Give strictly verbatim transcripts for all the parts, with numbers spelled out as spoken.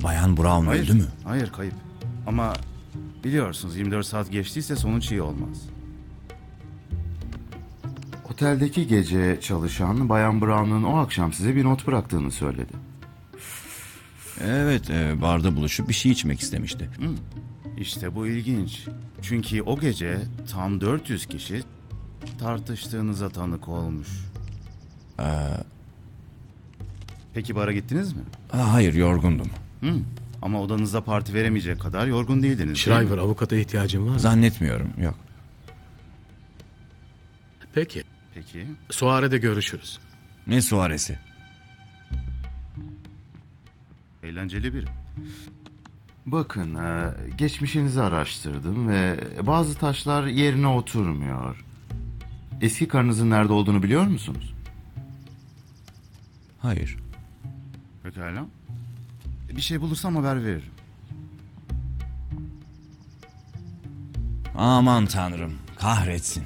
Bayan Brown Hayır, öldü mü? hayır kayıp. Ama biliyorsunuz yirmi dört saat geçtiyse sonuç iyi olmaz. Oteldeki gece çalışan Bayan Brown'un o akşam size bir not bıraktığını söyledi. Evet, e, barda buluşup bir şey içmek istemişti. İşte bu ilginç. Çünkü o gece tam dört yüz kişi tartıştığınıza tanık olmuş. Ee... Peki bara gittiniz mi? Aa, hayır, yorgundum. Hı. Ama odanızda parti veremeyecek kadar yorgun değildiniz, değil Shriver, mi? avukata ihtiyacın var mı? Zannetmiyorum, yok. Peki. Peki. Suarede görüşürüz. Ne suaresi? Eğlenceli biri. Bakın, e, geçmişinizi araştırdım ve bazı taşlar yerine oturmuyor. Eski karınızın nerede olduğunu biliyor musunuz? Hayır. Pekala. Bir şey bulursam haber veririm. Aman tanrım, kahretsin.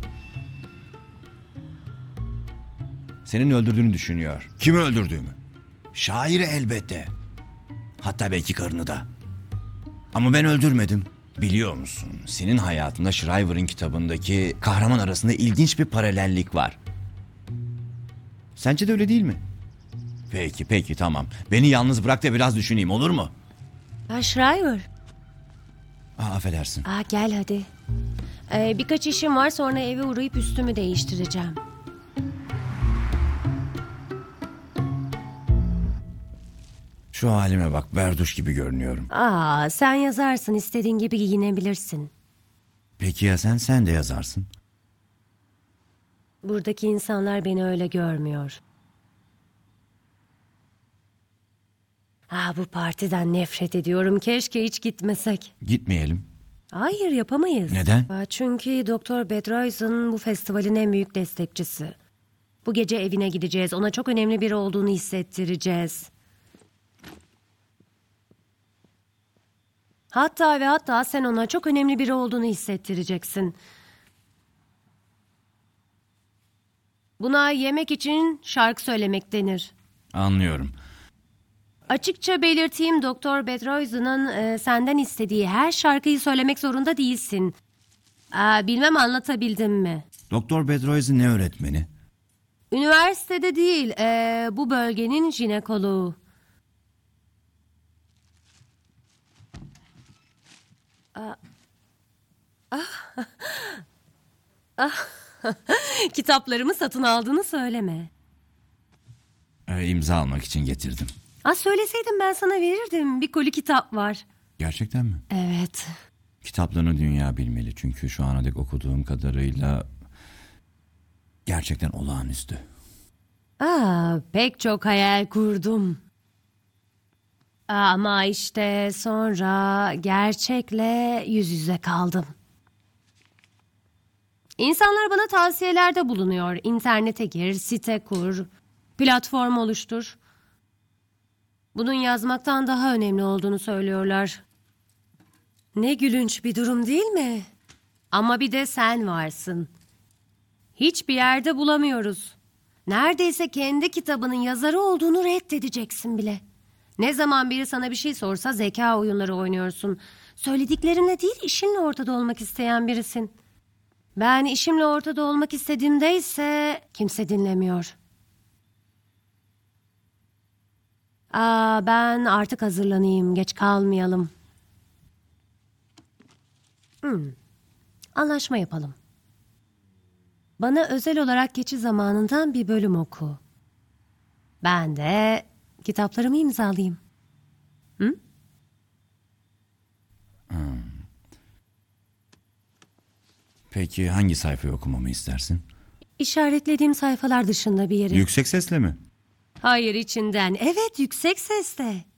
Senin öldürdüğünü düşünüyor. Kimi öldürdüğümü? Şairi elbette. Hatta belki karını da. Ama ben öldürmedim. Biliyor musun? Senin hayatında Shriver'ın kitabındaki kahraman arasında ilginç bir paralellik var. Sence de öyle değil mi? Peki, peki, tamam. Beni yalnız bırak da biraz düşüneyim, olur mu? Ha, Shriver. Aa, affedersin. Aa, gel hadi. Ee, birkaç işim var, sonra eve uğrayıp üstümü değiştireceğim. Şu halime bak, berduş gibi görünüyorum. Aa, sen yazarsın, istediğin gibi giyinebilirsin. Peki ya sen, sen de yazarsın. Buradaki insanlar beni öyle görmüyor. Aa, bu partiden nefret ediyorum. Keşke hiç gitmesek. Gitmeyelim. Hayır, yapamayız. Neden? Aa, çünkü Doktor Bedroyson bu festivalin en büyük destekçisi. Bu gece evine gideceğiz. Ona çok önemli biri olduğunu hissettireceğiz. Hatta ve hatta sen ona çok önemli biri olduğunu hissettireceksin. Buna yemek için şarkı söylemek denir. Anlıyorum. Açıkça belirteyim, Doktor Bedroyson'un e, senden istediği her şarkıyı söylemek zorunda değilsin. Aa, bilmem anlatabildim mi? Doktor Bedroy'un ne öğretmeni? Üniversitede değil, e, bu bölgenin jinekoloğu. Aa, ah, ah, kitaplarımı satın aldığını söyleme. Ee, imza almak için getirdim. Aa, söyleseydim ben sana verirdim. Bir koli kitap var. Gerçekten mi? Evet. Kitaplarını dünya bilmeli. Çünkü şu ana dek okuduğum kadarıyla gerçekten olağanüstü. Aa, pek çok hayal kurdum. Aa, ama işte sonra gerçekle yüz yüze kaldım. İnsanlar bana tavsiyelerde bulunuyor. İnternete gir, site kur, platform oluştur. Bunun yazmaktan daha önemli olduğunu söylüyorlar. Ne gülünç bir durum, değil mi? Ama bir de sen varsın. Hiçbir yerde bulamıyoruz. Neredeyse kendi kitabının yazarı olduğunu reddedeceksin bile. Ne zaman biri sana bir şey sorsa zeka oyunları oynuyorsun. Söylediklerinle değil, işinle ortada olmak isteyen birisin. Ben işimle ortada olmak istediğimde ise kimse dinlemiyor. Aa, ben artık hazırlanayım, geç kalmayalım. Hmm. Anlaşma yapalım. Bana özel olarak geçi zamanından bir bölüm oku. Ben de kitaplarımı imzalayayım. Hı? Hmm. Peki hangi sayfayı okumamı istersin? İşaretlediğim sayfalar dışında bir yere. Yüksek sesle mi? Hayır, içinden. Evet, yüksek sesle.